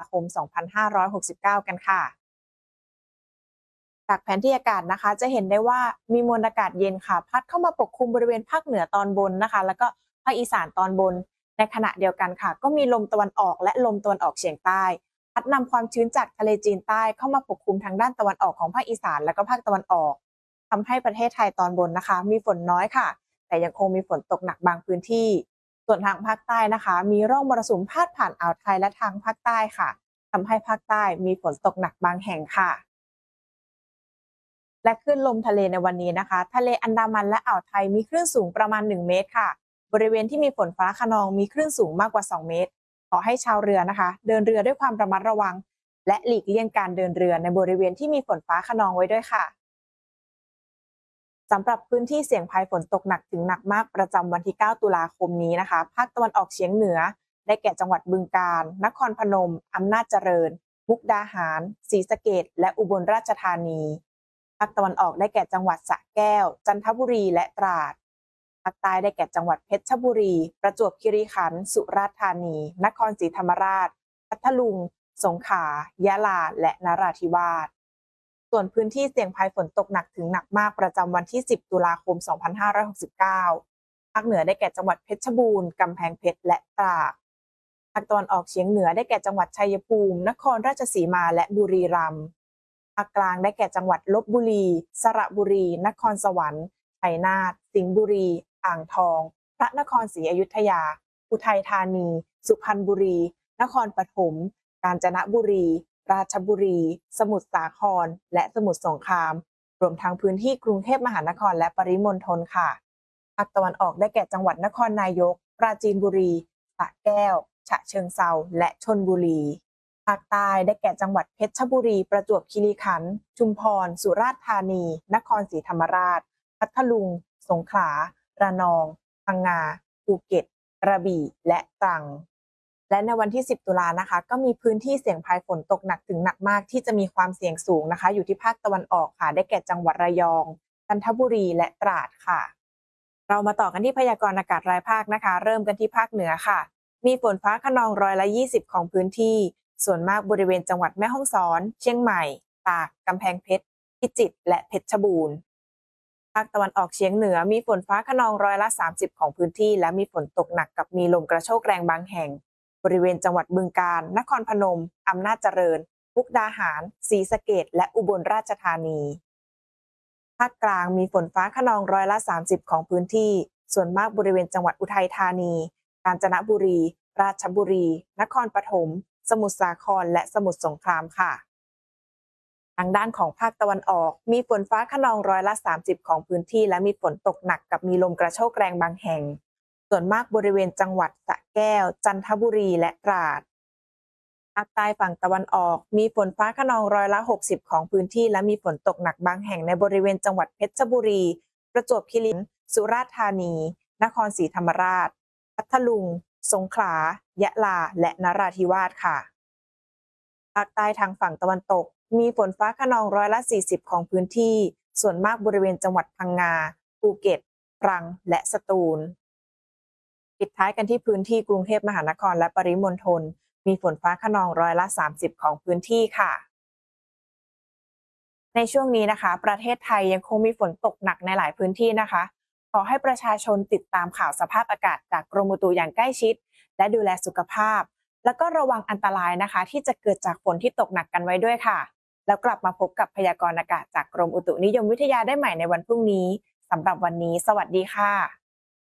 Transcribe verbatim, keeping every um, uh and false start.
คม สองพันห้าร้อยหกสิบเก้า กันค่ะจากแผนที่อากาศนะคะจะเห็นได้ว่ามีมวลอากาศเย็นค่ะพัดเข้ามาปกคลุมบริเวณภาคเหนือตอนบนนะคะแล้วก็ภาคอีสานตอนบนในขณะเดียวกันค่ะก็มีลมตะวันออกและลมตะวันออกเฉียงใต้พัดนำความชื้นจากทะเลจีนใต้เข้ามาปกคลุมทางด้านตะวันออกของภาคอีสานและก็ภาคตะวันออกทำให้ประเทศไทยตอนบนนะคะมีฝนน้อยค่ะแต่ยังคงมีฝนตกหนักบางพื้นที่ส่วนทางภาคใต้นะคะมีร่องมรสุมพาดผ่านอ่าวไทยและทางภาคใต้ค่ะทำให้ภาคใต้มีฝนตกหนักบางแห่งค่ะ และคลื่นลมทะเลในวันนี้นะคะทะเลอันดามันและอ่าวไทยมีคลื่นสูงประมาณหนึ่งเมตรค่ะบริเวณที่มีฝนฟ้าคะนองมีคลื่นสูงมากกว่าสองเมตรขอให้ชาวเรือนะคะเดินเรือด้วยความระมัดระวังและหลีกเลี่ยงการเดินเรือในบริเวณที่มีฝนฟ้าคะนองไว้ด้วยค่ะสำหรับพื้นที่เสี่ยงภัยฝนตกหนักถึงหนักมากประจำวันที่เก้าตุลาคมนี้นะคะภาคตะวันออกเฉียงเหนือได้แก่จังหวัดบึงกาฬนครพนมอำนาจเจริญมุกดาหารศรีสะเกษและอุบลราชธานีภาคตะวันออกได้แก่จังหวัดสระแก้วจันทบุรีและตราดภาคใต้ได้แก่จังหวัดเพชรบุรีประจวบคีรีขันธ์สุราษฎร์ธานีนครศรีธรรมราชพัทลุงสงขลายะลาและนราธิวาสส่วนพื้นที่เสี่ยงภัยฝนตกหนักถึงหนักมากประจำวันที่สิบตุลาคมสองพันห้าร้อยหกสิบเก้าภาคเหนือได้แก่จังหวัดเพชรบูรณ์กำแพงเพชรและตราดภาคตะวันออกเฉียงเหนือได้แก่จังหวัดชัยภูมินครราชสีมาและบุรีรัมย์ภาคกลางได้แก่จังหวัดลพบุรีสระบุรีนครสวรรค์ชัยนาทสิงห์บุรีอ่างทองพระนครศรีอยุธยาอุทัยธานีสุพรรณบุรีนครปฐมกาญจนบุรีราชบุรีสมุทรสาครและสมุทรสงครามรวมทั้งพื้นที่กรุงเทพมหานครและปริมณฑลค่ะภาคตะวันออกได้แก่จังหวัดนครนายกปราจีนบุรีสระแก้วฉะเชิงเทราและชลบุรีภาคใต้ได้แก่จังหวัดเพชรบุรีประจวบคีรีขันธ์ชุมพรสุราษฎร์ธานีนครศรีธรรมราชพัทลุงสงขลาระนองพังงาภูเก็ตกระบี่และตรังและในวันที่สิบตุลานะคะก็มีพื้นที่เสี่ยงภัยฝนตกหนักถึงหนักมากที่จะมีความเสี่ยงสูงนะคะอยู่ที่ภาคตะวันออกค่ะได้แก่จังหวัดระยองจันทบุรีและตราดค่ะเรามาต่อกันที่พยากรณ์อากาศรายภาคนะคะเริ่มกันที่ภาคเหนือค่ะมีฝนฟ้าคะนองร้อยละยี่สิบของพื้นที่ส่วนมากบริเวณจังหวัดแม่ฮ่องสอนเชียงใหม่ตากกำแพงเพชรพิจิตรและเพชรบูรณ์ภาคตะวันออกเฉียงเหนือมีฝนฟ้าคะนองร้อยละสามสิบของพื้นที่และมีฝนตกหนักกับมีลมกระโชกแรงบางแห่งบริเวณจังหวัดบึงกาฬนครพนมอำนาจเจริญมุกดาหารศรีสะเกษและอุบลราชธานีภาคกลางมีฝนฟ้าคะนองร้อยละสามสิบของพื้นที่ส่วนมากบริเวณจังหวัดอุทัยธานีกาญจนบุรีราชบุรีนครปฐมสมุทรสาครและสมุทรสงครามค่ะทางด้านของภาคตะวันออกมีฝนฟ้าคะนองร้อยละสามสิบของพื้นที่และมีฝนตกหนักกับมีลมกระโชกแรงบางแห่งส่วนมากบริเวณจังหวัดสระแก้วจันทบุรีและตราดภาคใต้ฝั่งตะวันออกมีฝนฟ้าคะนองร้อยละหกสิบของพื้นที่และมีฝนตกหนักบางแห่งในบริเวณจังหวัดเพชรบุรีประจวบคีรีขันธ์สุราษฎร์ธานีนครศรีธรรมราชพัทลุงสงขลายะลาและนราธิวาสค่ะภาคใต้ทางฝั่งตะวันตกมีฝนฟ้าคะนองร้อยละสี่สิบของพื้นที่ส่วนมากบริเวณจังหวัดพังงาภูเก็ตตรังและสตูลปิดท้ายกันที่พื้นที่กรุงเทพมหานครและปริมณฑลมีฝนฟ้าคะนองร้อยละสามสิบของพื้นที่ค่ะในช่วงนี้นะคะประเทศไทยยังคงมีฝนตกหนักในหลายพื้นที่นะคะขอให้ประชาชนติดตามข่าวสภาพอากาศจากกรมอุตุอย่างใกล้ชิดและดูแลสุขภาพแล้วก็ระวังอันตรายนะคะที่จะเกิดจากฝนที่ตกหนักกันไว้ด้วยค่ะแล้วกลับมาพบกับพยากรณ์อากาศจากกรมอุตุนิยมวิทยาได้ใหม่ในวันพรุ่งนี้สำหรับวันนี้สวัสดีค่ะ